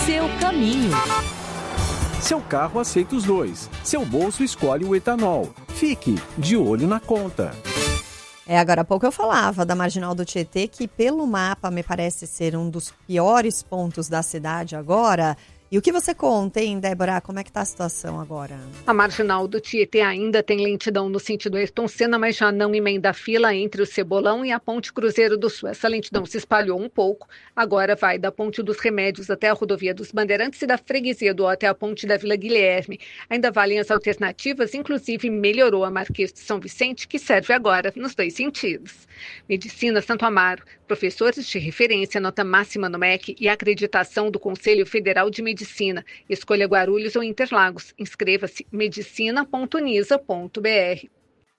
seu caminho. Seu carro aceita os dois. Seu bolso escolhe o etanol. Fique de olho na conta. Agora há pouco eu falava da Marginal do Tietê, que pelo mapa me parece ser um dos piores pontos da cidade agora. E o que você conta, hein, Débora? Como é que está a situação agora? A Marginal do Tietê ainda tem lentidão no sentido Ayrton Senna, mas já não emenda a fila entre o Cebolão e a Ponte Cruzeiro do Sul. Essa lentidão se espalhou um pouco, agora vai da Ponte dos Remédios até a Rodovia dos Bandeirantes e da Freguesia do Ó até a Ponte da Vila Guilherme. Ainda valem as alternativas, inclusive melhorou a Marquês de São Vicente, que serve agora nos dois sentidos. Medicina Santo Amaro, professores de referência, nota máxima no MEC e acreditação do Conselho Federal de Medicina. Escolha Guarulhos ou Interlagos. Inscreva-se medicina.unisa.br.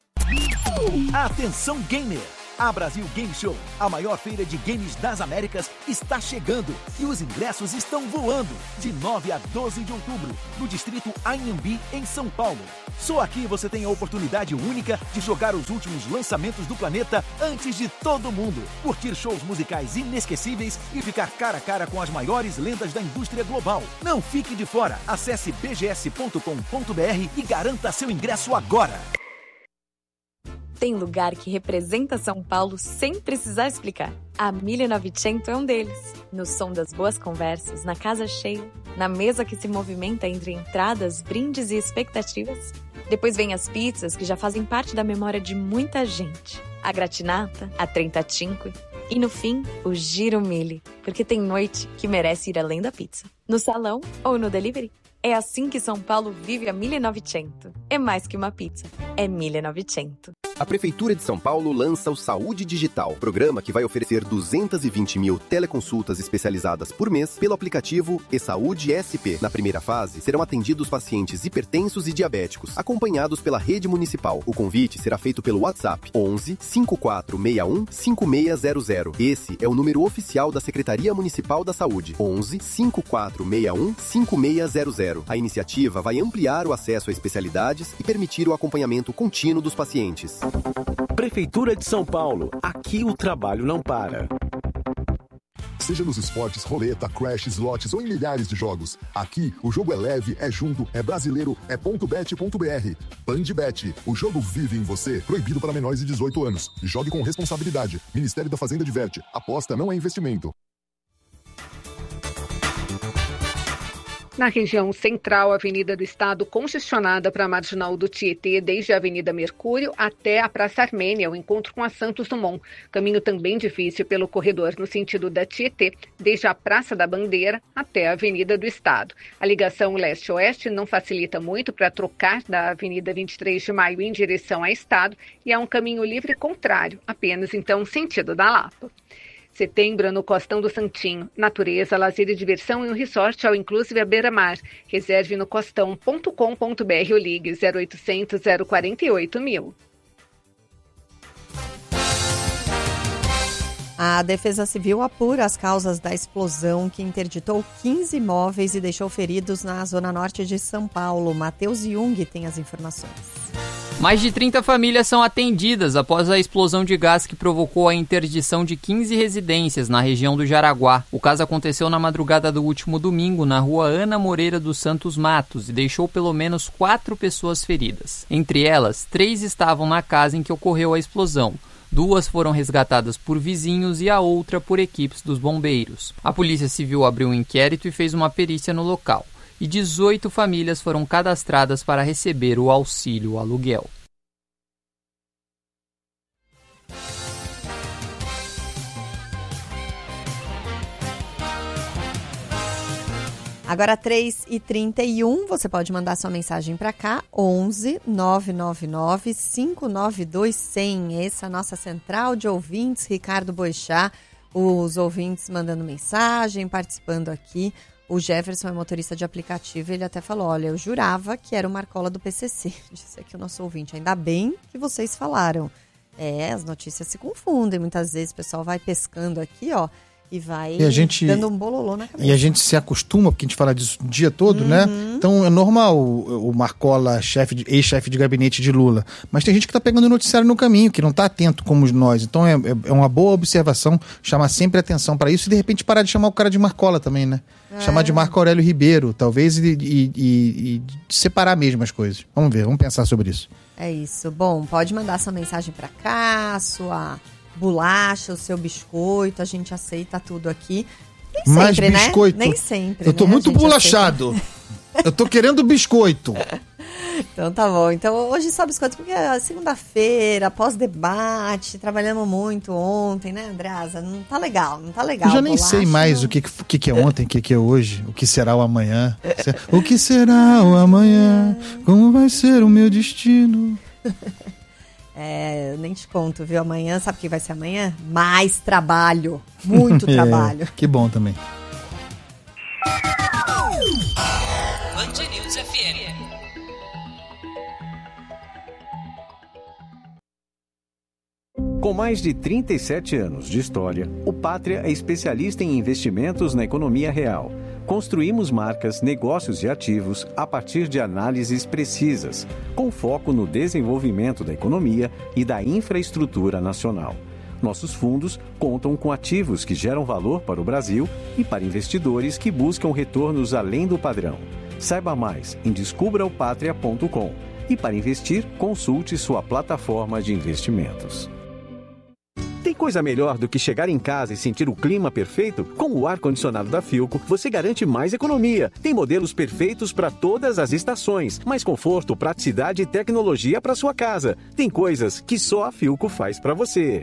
Atenção gamer! A Brasil Game Show, a maior feira de games das Américas, está chegando e os ingressos estão voando de 9 a 12 de outubro, no distrito Anhembi, em São Paulo. Só aqui você tem a oportunidade única de jogar os últimos lançamentos do planeta antes de todo mundo, curtir shows musicais inesquecíveis e ficar cara a cara com as maiores lendas da indústria global. Não fique de fora, acesse bgs.com.br e garanta seu ingresso agora. Tem lugar que representa São Paulo sem precisar explicar. A 1900 é um deles. No som das boas conversas, na casa cheia, na mesa que se movimenta entre entradas, brindes e expectativas. Depois vem as pizzas que já fazem parte da memória de muita gente. A gratinata, a trentacinque e, no fim, o giro mille. Porque tem noite que merece ir além da pizza. No salão ou no delivery. É assim que São Paulo vive a 1900. É mais que uma pizza, é 1900. A Prefeitura de São Paulo lança o Saúde Digital, programa que vai oferecer 220 mil teleconsultas especializadas por mês pelo aplicativo eSaúde SP. Na primeira fase, serão atendidos pacientes hipertensos e diabéticos, acompanhados pela rede municipal. O convite será feito pelo WhatsApp 11 5461 5600. Esse é o número oficial da Secretaria Municipal da Saúde, 11 5461 5600. A iniciativa vai ampliar o acesso a especialidades e permitir o acompanhamento contínuo dos pacientes. Prefeitura de São Paulo. Aqui o trabalho não para. Seja nos esportes, roleta, crash, slots ou em milhares de jogos. Aqui, o jogo é leve, é junto, é brasileiro, é .bet.br. Bandbet, o jogo vive em você. Proibido para menores de 18 anos. Jogue com responsabilidade. Ministério da Fazenda diverte. Aposta não é investimento. Na região central, a Avenida do Estado congestionada para a Marginal do Tietê, desde a Avenida Mercúrio até a Praça Armênia, o encontro com a Santos Dumont. Caminho também difícil pelo corredor no sentido da Tietê, desde a Praça da Bandeira até a Avenida do Estado. A ligação leste-oeste não facilita muito para trocar da Avenida 23 de Maio em direção a Estado e é um caminho livre contrário, apenas então sentido da Lapa. Setembro no Costão do Santinho. Natureza, lazer e diversão em um resort ao Inclusive à beira-mar. Reserve no costão.com.br ou ligue 0800 048 1000. A Defesa Civil apura as causas da explosão que interditou 15 imóveis e deixou feridos na zona norte de São Paulo. Matheus Jung tem as informações. Mais de 30 famílias são atendidas após a explosão de gás que provocou a interdição de 15 residências na região do Jaraguá. O caso aconteceu na madrugada do último domingo, na rua Ana Moreira dos Santos Matos, e deixou pelo menos 4 pessoas feridas. Entre elas, 3 estavam na casa em que ocorreu a explosão. 2 foram resgatadas por vizinhos e a outra por equipes dos bombeiros. A Polícia Civil abriu um inquérito e fez uma perícia no local. E 18 famílias foram cadastradas para receber o auxílio aluguel. Agora 3h31, você pode mandar sua mensagem para cá, 11 999 592 100. Essa é a nossa central de ouvintes, Ricardo Boixá, os ouvintes mandando mensagem, participando aqui. O Jefferson é motorista de aplicativo, ele até falou, olha, eu jurava que era o Marcola do PCC, disse aqui o nosso ouvinte, ainda bem que vocês falaram. As notícias se confundem, muitas vezes o pessoal vai pescando aqui, ó, e vai dando um bololô na cabeça. E a gente se acostuma, porque a gente fala disso o dia todo, né? Então é normal o Marcola, ex-chefe de gabinete de Lula. Mas tem gente que tá pegando o noticiário no caminho, que não tá atento como nós. Então é uma boa observação, chamar sempre atenção para isso e de repente parar de chamar o cara de Marcola também, né? Chamar de Marco Aurélio Ribeiro, talvez, e separar mesmo as coisas. Vamos ver, vamos pensar sobre isso. É isso. Bom, pode mandar sua mensagem para cá, sua bolacha, o seu biscoito, a gente aceita tudo aqui. Nem mais sempre, biscoito. Né? Nem sempre. Eu tô muito bolachado. Eu tô querendo biscoito. Então tá bom. Então hoje só biscoito, porque é segunda-feira, pós-debate, trabalhamos muito ontem, né, Andreasa? Não tá legal. Eu já nem sei mais o que é ontem, o que é hoje, o que será o amanhã. O que será o amanhã? Como vai ser o meu destino? Eu nem te conto, viu? Amanhã, sabe o que vai ser amanhã? Mais trabalho. Muito trabalho. Que bom também. Band News FM. Com mais de 37 anos de história, o Pátria é especialista em investimentos na economia real. Construímos marcas, negócios e ativos a partir de análises precisas, com foco no desenvolvimento da economia e da infraestrutura nacional. Nossos fundos contam com ativos que geram valor para o Brasil e para investidores que buscam retornos além do padrão. Saiba mais em descubraopatria.com e para investir, consulte sua plataforma de investimentos. Tem coisa melhor do que chegar em casa e sentir o clima perfeito? Com o ar-condicionado da Philco, você garante mais economia. Tem modelos perfeitos para todas as estações, mais conforto, praticidade e tecnologia para sua casa. Tem coisas que só a Philco faz para você.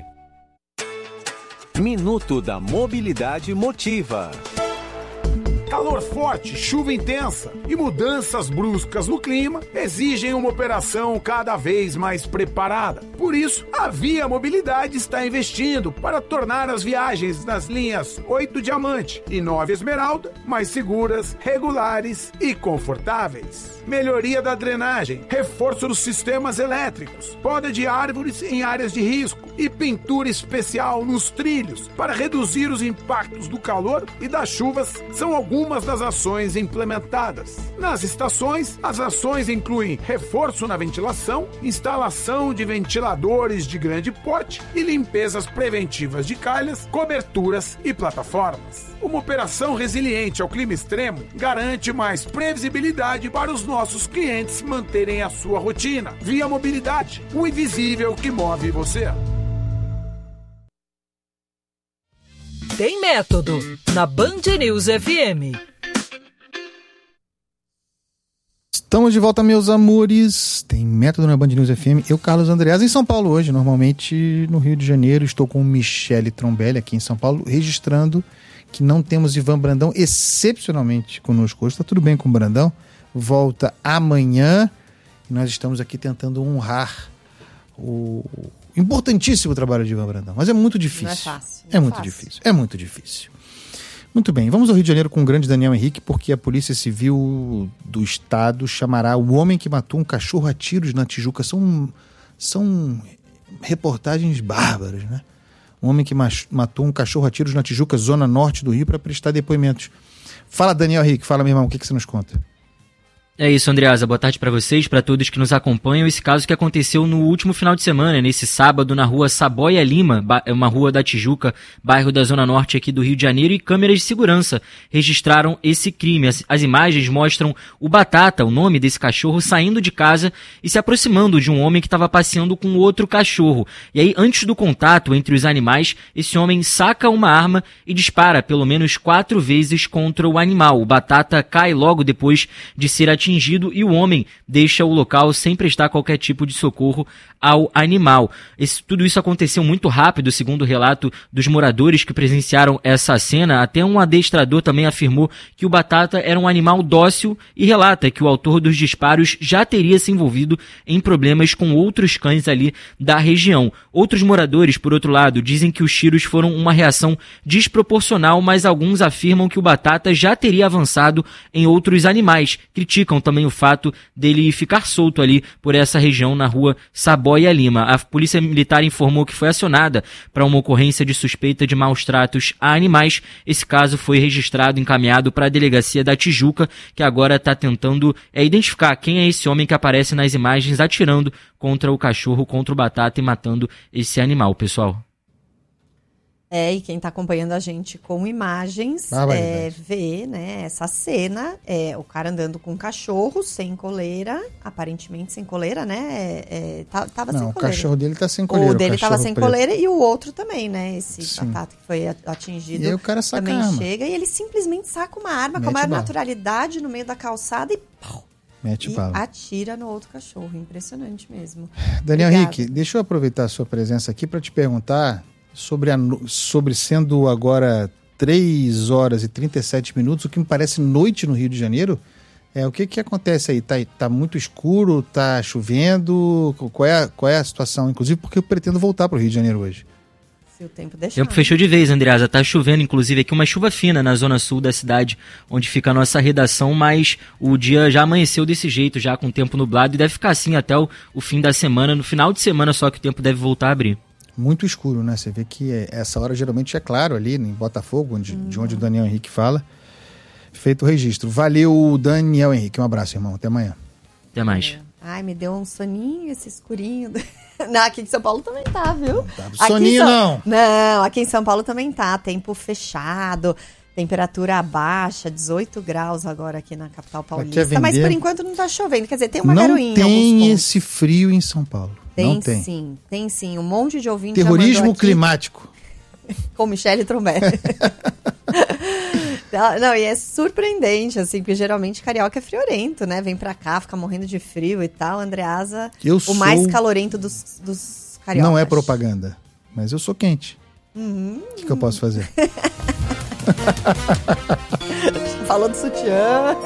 Minuto da Mobilidade Motiva. Calor forte, chuva intensa e mudanças bruscas no clima exigem uma operação cada vez mais preparada. Por isso, a Via Mobilidade está investindo para tornar as viagens nas linhas 8 Diamante e 9 Esmeralda mais seguras, regulares e confortáveis. Melhoria da drenagem, reforço dos sistemas elétricos, poda de árvores em áreas de risco e pintura especial nos trilhos para reduzir os impactos do calor e das chuvas são algumas das ações implementadas. Nas estações, as ações incluem reforço na ventilação, instalação de ventiladores de grande porte e limpezas preventivas de calhas, coberturas e plataformas. Uma operação resiliente ao clima extremo garante mais previsibilidade para os nossos clientes manterem a sua rotina. Via Mobilidade, o invisível que move você. Tem método na Band News FM. Estamos de volta, meus amores. Tem método na Band News FM. Eu, Carlos Andreasa, em São Paulo hoje. Normalmente no Rio de Janeiro. Estou com Michele Trombelli aqui em São Paulo, registrando que não temos Ivan Brandão excepcionalmente conosco hoje. Está tudo bem com o Brandão. Volta amanhã. Nós estamos aqui tentando honrar o importantíssimo trabalho de Ivan Brandão. Mas é muito difícil. Não é fácil. É muito difícil. É muito difícil. Muito bem, vamos ao Rio de Janeiro com o grande Daniel Henrique, porque a Polícia Civil do Estado chamará o homem que matou um cachorro a tiros na Tijuca. São reportagens bárbaras, né? Um homem que matou um cachorro a tiros na Tijuca, zona norte do Rio, para prestar depoimentos. Fala, Daniel Henrique, fala, meu irmão, o que você nos conta? É isso, Andreasa. Boa tarde para vocês, para todos que nos acompanham. Esse caso que aconteceu no último final de semana, nesse sábado, na rua Saboia Lima, uma rua da Tijuca, bairro da Zona Norte aqui do Rio de Janeiro, e câmeras de segurança registraram esse crime. As imagens mostram o Batata, o nome desse cachorro, saindo de casa e se aproximando de um homem que estava passeando com outro cachorro. E aí, antes do contato entre os animais, esse homem saca uma arma e dispara pelo menos 4 vezes contra o animal. O Batata cai logo depois de ser atingido e o homem deixa o local sem prestar qualquer tipo de socorro ao animal. Tudo isso aconteceu muito rápido, segundo o relato dos moradores que presenciaram essa cena. Até um adestrador também afirmou que o Batata era um animal dócil e relata que o autor dos disparos já teria se envolvido em problemas com outros cães ali da região. Outros moradores, por outro lado, dizem que os tiros foram uma reação desproporcional, mas alguns afirmam que o Batata já teria avançado em outros animais. Criticam explicam também o fato dele ficar solto ali por essa região na rua Saboia Lima. A Polícia Militar informou que foi acionada para uma ocorrência de suspeita de maus tratos a animais. Esse caso foi registrado e encaminhado para a delegacia da Tijuca, que agora está tentando identificar quem é esse homem que aparece nas imagens atirando contra o cachorro, contra o Batata e matando esse animal, pessoal. E quem está acompanhando a gente com imagens vê, né, essa cena, o cara andando com um cachorro sem coleira, aparentemente sem coleira, né? Tava sem coleira. O cachorro dele tá sem coleira. O dele estava sem coleira e o outro também, né? Esse Batata que foi atingido. E aí o cara saca também a arma. chega e ele simplesmente saca uma arma com a maior naturalidade no meio da calçada e pau! Mete bala. Atira no outro cachorro. Impressionante mesmo. Daniel Henrique, deixa eu aproveitar a sua presença aqui para te perguntar sobre sendo agora 3 horas e 37 minutos, o que me parece noite no Rio de Janeiro. O que acontece aí? Tá muito escuro? Tá chovendo? Qual é a situação? Inclusive porque eu pretendo voltar para o Rio de Janeiro hoje. Se o tempo deixar. O tempo fechou de vez, Andreasa. Tá chovendo, inclusive, aqui uma chuva fina na zona sul da cidade, onde fica a nossa redação, mas o dia já amanheceu desse jeito, já com o tempo nublado, e deve ficar assim até o fim da semana. No final de semana só que o tempo deve voltar a abrir. Muito escuro, né? Você vê que essa hora geralmente é claro ali em Botafogo, de onde o Daniel Henrique fala. Feito o registro. Valeu, Daniel Henrique. Um abraço, irmão. Até amanhã. Até mais. Ai, me deu um soninho esse escurinho. Não, aqui em São Paulo também tá, viu? Não tá soninho, não. Não, aqui em São Paulo também tá. Tempo fechado, temperatura baixa, 18 graus agora aqui na capital paulista. Mas por enquanto não tá chovendo. Quer dizer, tem uma garoinha. Não tem esse frio em São Paulo. Tem sim. Um monte de ouvintes. Terrorismo climático. Com Michele Trombelli. Não, e é surpreendente, assim, porque geralmente carioca é friorento, né? Vem pra cá, fica morrendo de frio e tal. Andreasa, mais calorento dos cariocas. Não é propaganda, mas eu sou quente. O que eu posso fazer? Falou do sutiã.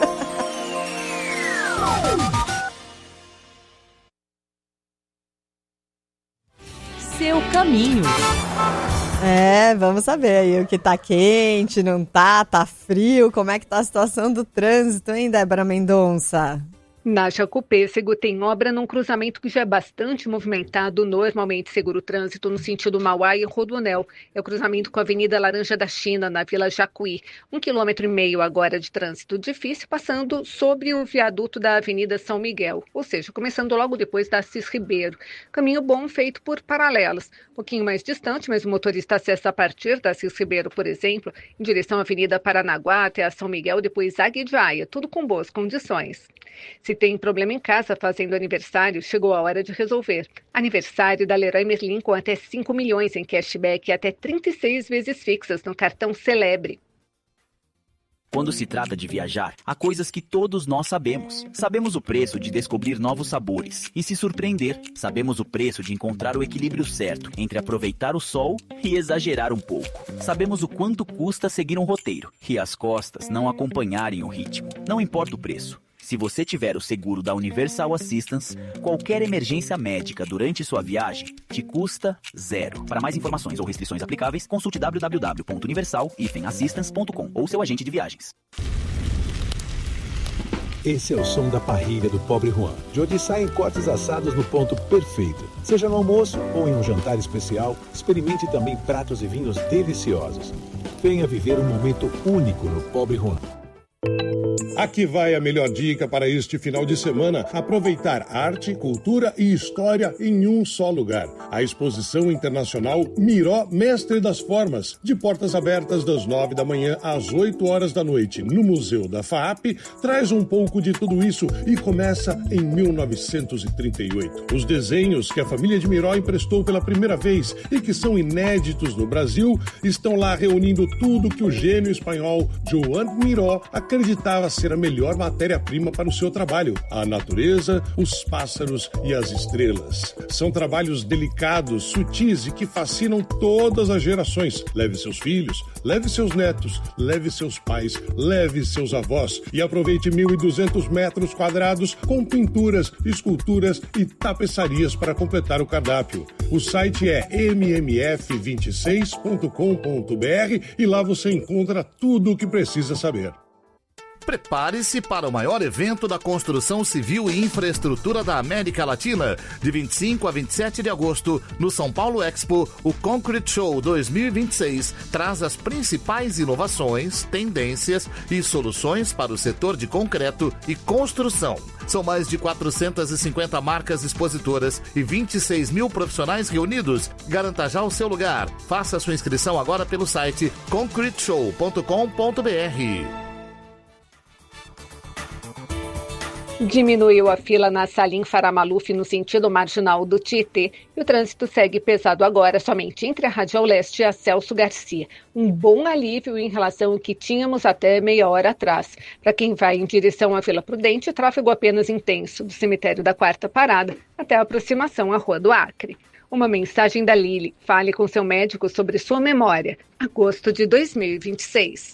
Seu caminho. Vamos saber aí o que tá quente, não tá frio, como é que tá a situação do trânsito, hein, Débora Mendonça? Na Jacopêssego tem obra num cruzamento que já é bastante movimentado, normalmente segura o trânsito no sentido Mauá e Rodoanel. É o cruzamento com a Avenida Laranja da China, na Vila Jacuí. 1,5 km agora de trânsito difícil, passando sobre o viaduto da Avenida São Miguel, ou seja, começando logo depois da Assis Ribeiro. Caminho bom feito por paralelas. Um pouquinho mais distante, mas o motorista acessa a partir da Assis Ribeiro, por exemplo, em direção à Avenida Paranaguá até a São Miguel, depois Águia de Aia, tudo com boas condições. Se tem problema em casa fazendo aniversário, chegou a hora de resolver. Aniversário da Leroy Merlin com até 5 milhões em cashback e até 36 vezes fixas no cartão Celebre. Quando se trata de viajar, há coisas que todos nós sabemos. Sabemos o preço de descobrir novos sabores e se surpreender. Sabemos o preço de encontrar o equilíbrio certo entre aproveitar o sol e exagerar um pouco. Sabemos o quanto custa seguir um roteiro e as costas não acompanharem o ritmo. Não importa o preço. Se você tiver o seguro da Universal Assistance, qualquer emergência médica durante sua viagem te custa 0. Para mais informações ou restrições aplicáveis, consulte www.universal-assistance.com ou seu agente de viagens. Esse é o som da parrilha do Pobre Juan, de onde saem cortes assados no ponto perfeito. Seja no almoço ou em um jantar especial, experimente também pratos e vinhos deliciosos. Venha viver um momento único no Pobre Juan. Aqui vai a melhor dica para este final de semana: aproveitar arte, cultura e história em um só lugar. A Exposição Internacional Miró Mestre das Formas, de portas abertas das 9 da manhã às 8 horas da noite, no Museu da FAAP, traz um pouco de tudo isso e começa em 1938. Os desenhos que a família de Miró emprestou pela primeira vez e que são inéditos no Brasil, estão lá reunindo tudo que o gênio espanhol Joan Miró acreditava ser a melhor matéria-prima para o seu trabalho: a natureza, os pássaros e as estrelas. São trabalhos delicados, sutis e que fascinam todas as gerações. Leve seus filhos, leve seus netos, leve seus pais, leve seus avós e aproveite 1.200 metros quadrados com pinturas, esculturas e tapeçarias para completar o cardápio. O site é mmf26.com.br e lá você encontra tudo o que precisa saber. Prepare-se para o maior evento da construção civil e infraestrutura da América Latina. De 25 a 27 de agosto, no São Paulo Expo, o Concrete Show 2026 traz as principais inovações, tendências e soluções para o setor de concreto e construção. São mais de 450 marcas expositoras e 26 mil profissionais reunidos. Garanta já o seu lugar. Faça sua inscrição agora pelo site concreteshow.com.br. Diminuiu a fila na Salim Faramaluf no sentido marginal do Tietê e o trânsito segue pesado agora somente entre a Radial Leste e a Celso Garcia. Um bom alívio em relação ao que tínhamos até meia hora atrás. Para quem vai em direção à Vila Prudente, tráfego apenas intenso do cemitério da Quarta Parada até a aproximação à Rua do Acre. Uma mensagem da Lili. Fale com seu médico sobre sua memória. Agosto de 2026.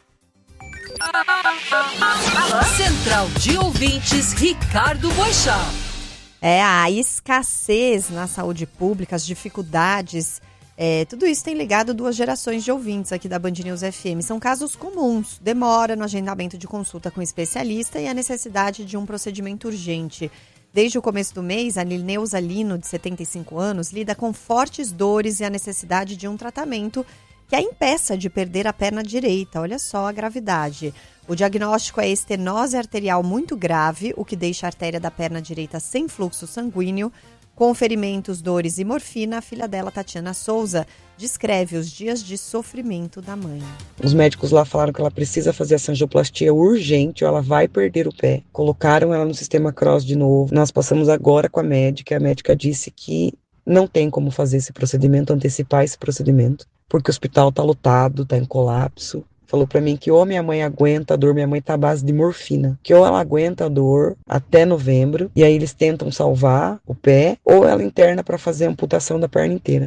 Central de Ouvintes, Ricardo Boixá. A escassez na saúde pública, as dificuldades, tudo isso tem ligado duas gerações de ouvintes aqui da Band News FM. São casos comuns, demora no agendamento de consulta com especialista e a necessidade de um procedimento urgente. Desde o começo do mês, a Lineuza Lino, de 75 anos, lida com fortes dores e a necessidade de um tratamento que a impeça de perder a perna direita. Olha só a gravidade. O diagnóstico é estenose arterial muito grave, o que deixa a artéria da perna direita sem fluxo sanguíneo. Com ferimentos, dores e morfina, a filha dela, Tatiana Souza, descreve os dias de sofrimento da mãe. Os médicos lá falaram que ela precisa fazer essa angioplastia urgente ou ela vai perder o pé. Colocaram ela no sistema Cross de novo. Nós passamos agora com a médica. A médica disse que não tem como fazer esse procedimento, antecipar esse procedimento, porque o hospital está lotado, está em colapso. Falou para mim que ou minha mãe aguenta a dor, minha mãe está à base de morfina, que ou ela aguenta a dor até novembro, e aí eles tentam salvar o pé, ou ela interna para fazer a amputação da perna inteira.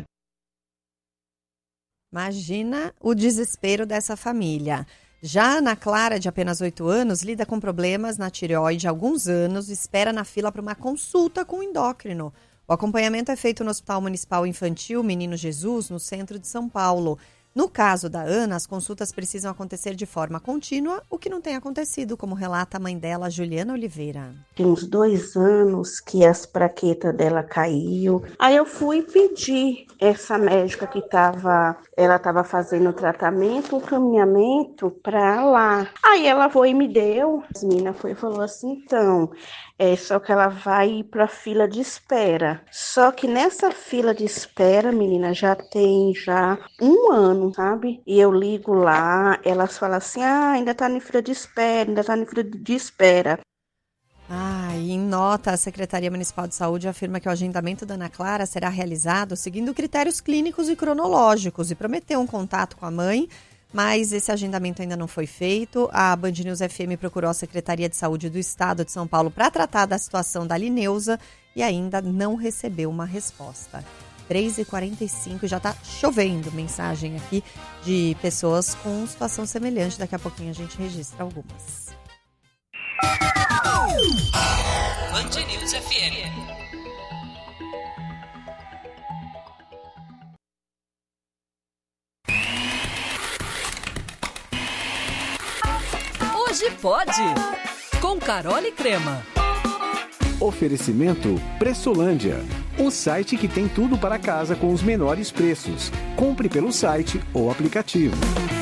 Imagina o desespero dessa família. Já a Ana Clara, de apenas 8 anos, lida com problemas na tireoide há alguns anos e espera na fila para uma consulta com o endócrino. O acompanhamento é feito no Hospital Municipal Infantil Menino Jesus, no centro de São Paulo. No caso da Ana, as consultas precisam acontecer de forma contínua, o que não tem acontecido, como relata a mãe dela, Juliana Oliveira. Tem uns 2 anos que as plaquetas dela caiu. Aí eu fui pedir essa médica que ela estava fazendo o tratamento, o caminhamento para lá. Aí ela foi e me deu. A menina foi e falou assim, então, só que ela vai para a fila de espera. Só que nessa fila de espera, menina, já tem 1 ano, sabe? E eu ligo lá, elas falam assim, ainda tá na fila de espera, Em nota, a Secretaria Municipal de Saúde afirma que o agendamento da Ana Clara será realizado seguindo critérios clínicos e cronológicos e prometeu um contato com a mãe, mas esse agendamento ainda não foi feito. A Band News FM procurou a Secretaria de Saúde do Estado de São Paulo para tratar da situação da Lineuza e ainda não recebeu uma resposta. 3h45, já está chovendo mensagem aqui de pessoas com situação semelhante. Daqui a pouquinho a gente registra algumas. Band News FM. Hoje pode, com Carol e Crema. Oferecimento Pressolândia, o site que tem tudo para casa com os menores preços. Compre pelo site ou aplicativo.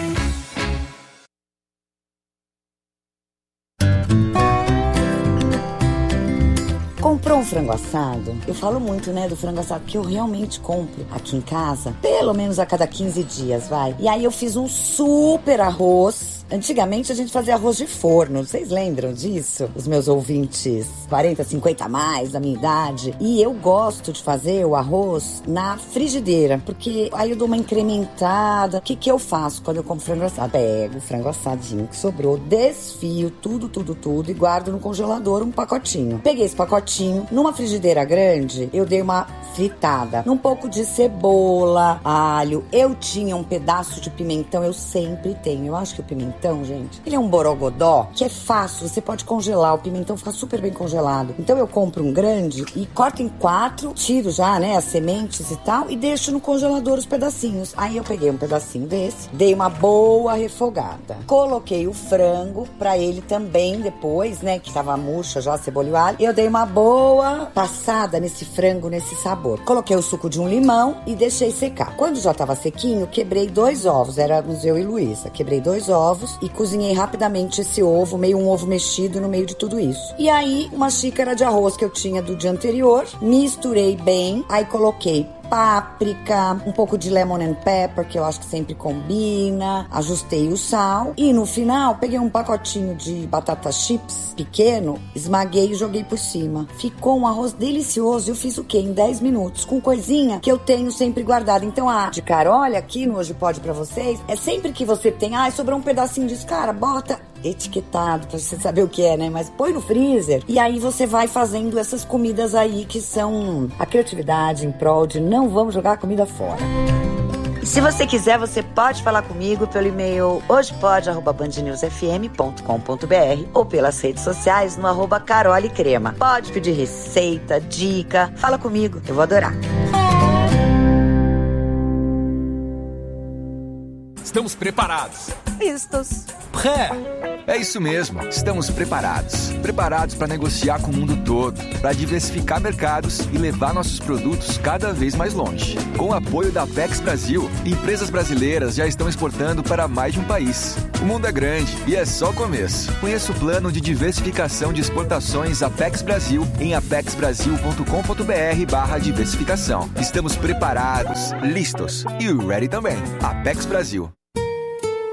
Comprou um frango assado? Eu falo muito, do frango assado que eu realmente compro aqui em casa, pelo menos a cada 15 dias, vai. E aí eu fiz um super arroz. Antigamente a gente fazia arroz de forno, vocês lembram disso? Os meus ouvintes 40, 50 a mais da minha idade. E eu gosto de fazer o arroz na frigideira, porque aí eu dou uma incrementada. O que eu faço quando eu compro frango assado? Pego o frango assadinho que sobrou, desfio tudo e guardo no congelador um pacotinho. Peguei esse pacotinho, numa frigideira grande, eu dei uma fritada, um pouco de cebola, alho. Eu tinha um pedaço de pimentão, eu sempre tenho. Eu acho que o pimentão pimentão, gente, ele é um borogodó que é fácil, você pode congelar, o pimentão fica super bem congelado. Então eu compro um grande e corto em 4, tiro já, né, as sementes e tal, e deixo no congelador os pedacinhos. Aí eu peguei um pedacinho desse, dei uma boa refogada. Coloquei o frango pra ele também depois, né, que tava murcha já, cebola e alho. Eu dei uma boa passada nesse frango, nesse sabor. Coloquei o suco de um limão e deixei secar. Quando já tava sequinho, quebrei 2 ovos, éramos eu e Luísa. Quebrei 2 ovos e cozinhei rapidamente esse ovo, meio um ovo mexido no meio de tudo isso. E aí, uma xícara de arroz que eu tinha do dia anterior, misturei bem, aí coloquei páprica, um pouco de lemon and pepper, que eu acho que sempre combina, ajustei o sal e no final peguei um pacotinho de batata chips pequeno, esmaguei e joguei por cima. Ficou um arroz delicioso. Eu fiz o quê? Em 10 minutos, com coisinha que eu tenho sempre guardada. Então a de Carole aqui no Hoje Pode pra vocês, é sempre que você tem, sobrou um pedacinho disso, cara, bota etiquetado pra você saber o que é, né? Mas põe no freezer e aí você vai fazendo essas comidas aí que são a criatividade em prol de não vamos jogar a comida fora. E se você quiser, você pode falar comigo pelo e-mail hojepod@bandnewsfm.com.br ou pelas redes sociais no @carolecrema. Pode pedir receita, dica, fala comigo, eu vou adorar. Estamos preparados. Vistos. Pré! É isso mesmo, estamos preparados. Preparados para negociar com o mundo todo, para diversificar mercados e levar nossos produtos cada vez mais longe. Com o apoio da Apex Brasil, empresas brasileiras já estão exportando para mais de um país. O mundo é grande e é só o começo. Conheça o plano de diversificação de exportações Apex Brasil em apexbrasil.com.br/diversificação. Estamos preparados, listos e ready também. Apex Brasil.